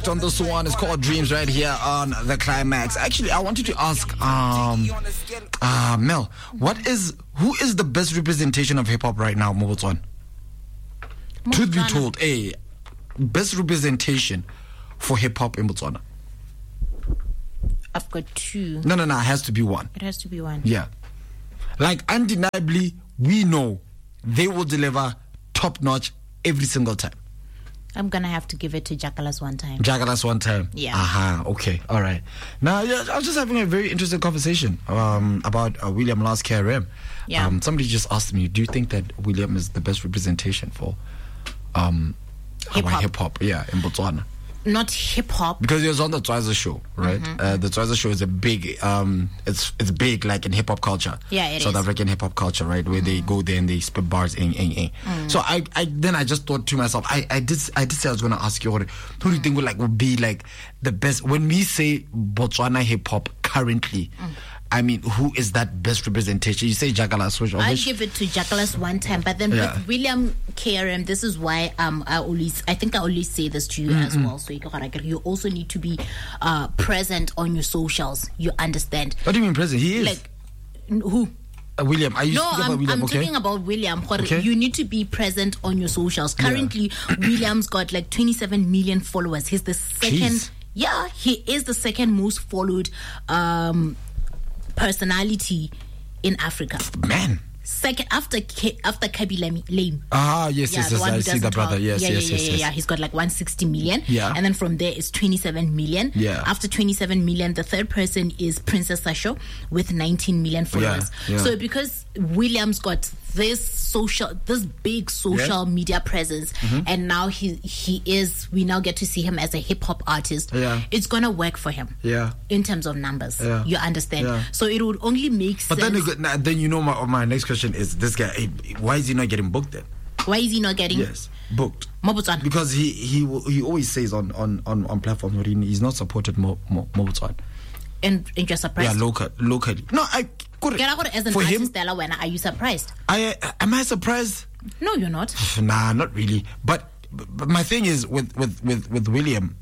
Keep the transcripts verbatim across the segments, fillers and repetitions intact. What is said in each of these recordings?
On this one, it's called Dreams right here on The Climax. Actually, I wanted to ask, um, uh, Mel, what is, who is the best representation of hip hop right now, Mobotswana? Truth be told, a best representation for hip hop in Botswana. I've got two. No, no, no, it has to be one. It has to be one. Yeah. Like, undeniably, we know they will deliver top notch every single time. I'm gonna have to give it to Jakalas one time. Jakalas one time. Yeah. Aha. Uh-huh. Okay. All right. Now, yeah, I was just having a very interesting conversation um, about uh, William Last K R M. Yeah. Um, somebody just asked me, do you think that William is the best representation for um, hip-hop. hip hop? Yeah, in Botswana. Not hip hop, because he was on the Twizer show, right? Mm-hmm. Uh, the Twizer show is a big, um, it's it's big like in hip hop culture. Yeah, it South is. African hip hop culture, right? Where mm-hmm. they go there and they spit bars, in, in, in. Mm. So I, I, then I just thought to myself, I, I did, I did say I was going to ask you, who do you think would like would be like the best when we say Botswana hip hop currently? Mm. I mean, who is that best representation? You say Jakalas. Which, I'll which, give it to Jakalas one time, but then yeah. with William K R M, this is why um I always I think I always say this to you mm-hmm. as well. So you you also need to be uh present on your socials. You understand? What do you mean present? He is like who? Uh, William, are you no, speaking I'm, about William? I'm okay. talking about William. Okay. You need to be present on your socials. Currently, yeah. William's got like twenty-seven million followers. He's the second. Jeez. Yeah, he is the second most followed um. personality in Africa. Man. Second after K, after Kabila Lame. Ah, yes, yeah, yes, yes. I see the brother. Yes, yeah, yes, yeah, yes, yeah, yes. yeah. He's got like one hundred sixty million. Yeah. And then from there it's twenty-seven million. Yeah. After twenty-seven million, the third person is Princess Sasho with nineteen million followers. Yeah, yeah. So because William's got this social, this big social yeah. media presence, mm-hmm. and now he he is, we now get to see him as a hip hop artist. Yeah. It's gonna work for him. Yeah. In terms of numbers, yeah. you understand. Yeah. So it would only make but sense. But then, then you know, my my next question is this guy. Why is he not getting booked then? Why is he not getting? Yes, booked. Mobotswana. Because he he he always says on on on, on platforms where he's not supported Mo, Mo, Mobotswana. And, and you're surprised? Yeah, local, locally. No, I could. As an for artist, him, Stella, when are you surprised? I uh, am I surprised? No, you're not. Nah, not really. But, but my thing is with, with, with, with William,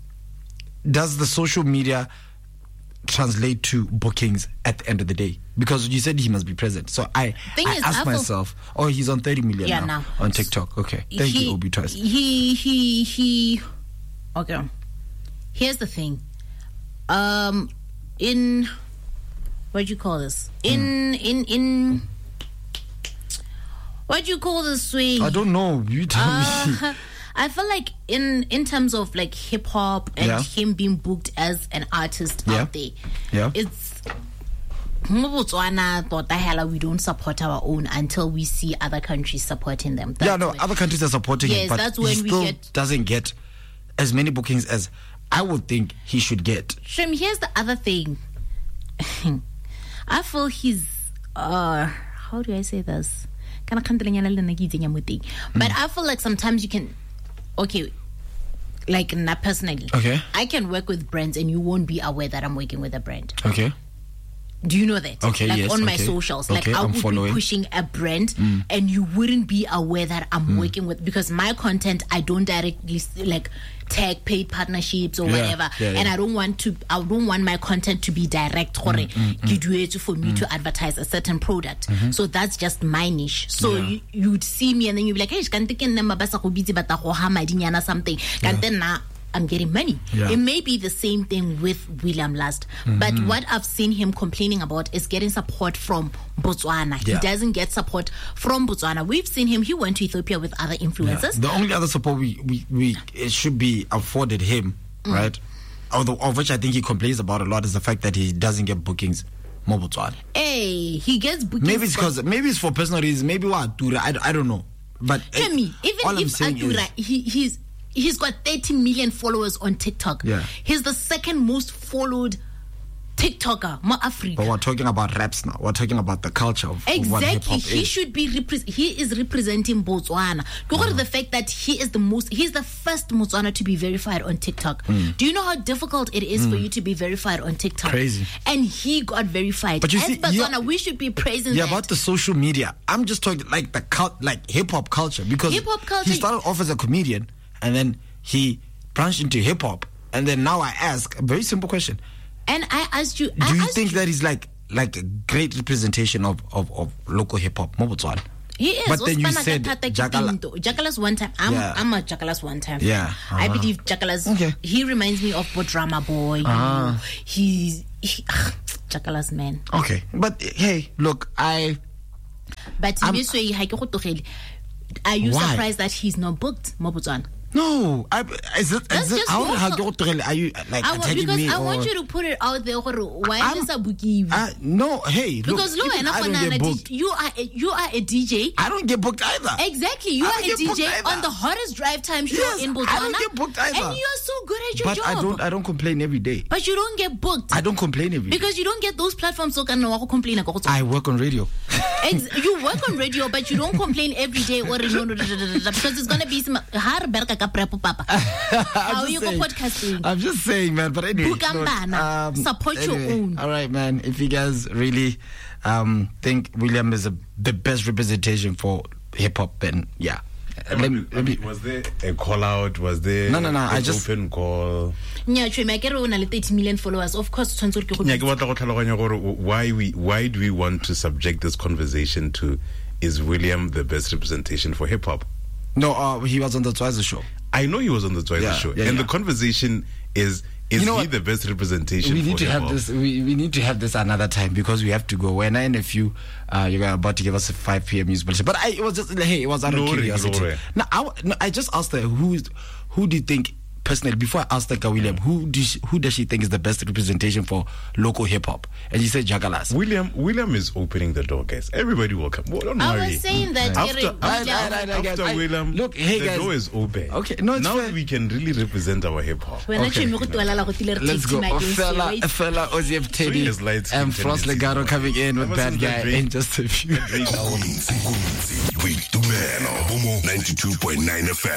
does the social media translate to bookings at the end of the day? Because you said he must be present. So I, I ask Apple, myself, oh, he's on thirty million yeah, now, now on TikTok. Okay. Thank he, you, Obi Twice. He, he, he, okay. Here's the thing. Um, in, what do you call this? In, mm. in, in, what do you call this way? I don't know. You tell uh, me. I feel like in in terms of like hip hop and yeah. him being booked as an artist yeah. out there, yeah. it's Botswana thought the hell we don't support our own until we see other countries supporting them. That's yeah, no, when, other countries are supporting yes, him, but that's when he we still get, doesn't get as many bookings as I would think he should get. Shem, here's the other thing. I feel he's uh how do I say this? But I feel like sometimes you can, okay, like not personally, okay, I can work with brands and you won't be aware that I'm working with a brand. Okay. Do you know that? Okay, like yes, on my okay. socials, Okay, like I I'm would following. be pushing a brand Mm. and you wouldn't be aware that I'm Mm. working with, because my content, I don't directly like tag paid partnerships or Yeah, whatever, yeah, yeah. and I don't want to I don't want my content to be direct Mm, mm, mm. for me Mm. to advertise a certain product. Mm-hmm. So that's just my niche. So Yeah. you, you'd see me and then you'd be like, hey, can't take something. Can't then I'm getting money. Yeah. It may be the same thing with William Last, mm-hmm. but what I've seen him complaining about is getting support from Botswana. Yeah. He doesn't get support from Botswana. We've seen him, he went to Ethiopia with other influencers. Yeah. The only other support we, we, we it should be afforded him, mm. right? Although, of which I think he complains about a lot, is the fact that he doesn't get bookings more Botswana. Hey, he gets bookings. Maybe it's because maybe it's for personal reasons. Maybe what I, I don't know. But tell me, even all if I'm saying Adura, is, he, he's he's got thirty million followers on TikTok. Yeah. He's the second most followed TikToker, Ma Africa. But we're talking about raps now. We're talking about the culture of, exactly. of what hip-hop he is. should be repre- he is representing Botswana. Go Mm. to the fact that he is the most he's the first Botswana to be verified on TikTok. Mm. Do you know how difficult it is Mm. for you to be verified on TikTok? Crazy. And he got verified. But you As see, Botswana, yeah, we should be praising yeah, that. about the social media. I'm just talking like the cult, like hip hop culture, because Hip-hop culture- he started off as a comedian and then he branched into hip hop, And then now I ask a very simple question. And I asked you. Do I you asked think you, that he's like like a great representation of, of, of local hip hop, mo Botswana? He is. But then you said Jakala. Jakalas one time. I'm, yeah. I'm a Jakalas one time. Yeah. Uh-huh. I believe Jakalas. Okay. He reminds me of Bodrama Boy. Uh-huh. He's he, Jakalas man. Okay, but hey, look, I. But are you Why? surprised that he's not booked, mo Botswana? No, I, is it, is it, how, how, are you like I, attacking because me? I or? want you to put it out there. Why is this a bookie? Uh, no, hey, look, because look, I don't get booked. you are a, you are a D J. I don't get booked either. Exactly, you I are a D J on the hottest drive time show yes, in Botswana. I don't get booked either. And you are so good at your but job. But I don't, I don't complain every day. But you don't get booked. I don't complain every day because you don't get those platforms. So can no complain. I work on radio. Ex- you work on radio, but you don't complain every day or because it's gonna be some hard papa. How you go podcasting? I'm just saying, man. But anyway, look, um, support anyway, your own. All right, man. If you guys really um, think William is a, the best representation for hip hop, then yeah. Uh, let me, let me, was there a call out? Was there no, no, no? I just open call. Yeah, thirty million followers. Of course, why we why do we want to subject this conversation to? Is William the best representation for hip hop? No, uh, he was on the Twice show. I know he was on the Twice yeah, show, yeah, and yeah. the conversation is. Is you know he what? the best representation? We need for to have hip-hop? this. We, we need to have this another time because we have to go. We're in a few. Uh, you're about to give us a five p.m. news bulletin. But I, it was just hey, it was out of no curiosity. Re, no now, I, no, I just asked her who is, who do you think personally before I asked her William who do she, who does she think is the best representation for local hip hop? And she said Jakalas. William William is opening the door, guys. Everybody welcome. Well, don't I worry. was saying that after, Eric, after, I, after, I, after I, William, look, hey the guys, door is open. Okay, no, now fair. we can really represent our hip hop. Okay. Let's go. Fella, fella, Ozzy Teddy and Frost Legato coming in with Bad Guy in just a few. ninety-two point nine F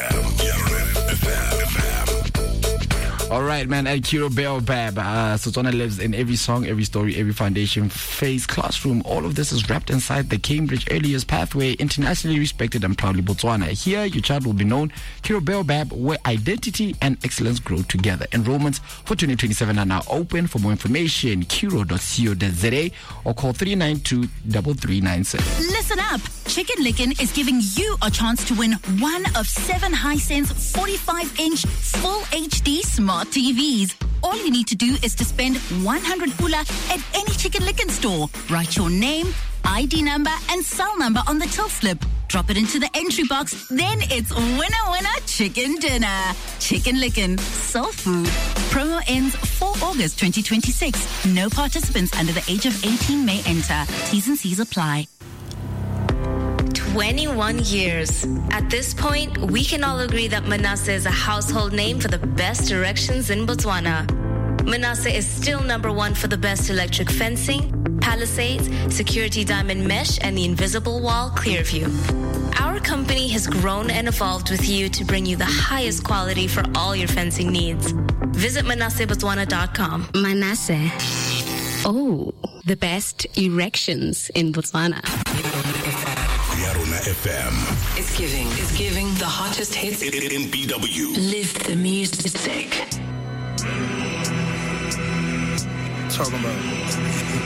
M. All right, man. At Kiro Baobab, uh, Setswana lives in every song, every story, every foundation, phase, classroom. All of this is wrapped inside the Cambridge Early Years Pathway, internationally respected and proudly Botswana. Here, your child will be known. Kiro Baobab, where identity and excellence grow together. Enrollments for twenty twenty-seven are now open. For more information, kiro dot co dot za or call three nine two, three three nine seven. Listen up. Chicken Licken is giving you a chance to win one of seven Hisense forty-five inch full H D smart T Vs. All you need to do is to spend one hundred pula at any Chicken Licken store. Write your name, I D number, and cell number on the till slip. Drop it into the entry box. Then it's winner, winner, chicken dinner. Chicken Licken, soul food. Promo ends fourth of August twenty twenty-six. No participants under the age of eighteen may enter. T's and C's apply. twenty-one years. At this point, we can all agree that Manasseh is a household name for the best directions in Botswana. Manasseh is still number one for the best electric fencing, palisades, security diamond mesh, and the invisible wall Clearview. Our company has grown and evolved with you to bring you the highest quality for all your fencing needs. Visit manasseh botswana dot com. Manasseh. Oh, the best erections in Botswana. F M. It's giving. It's giving the hottest hits in, in B W. Live the music. Talking about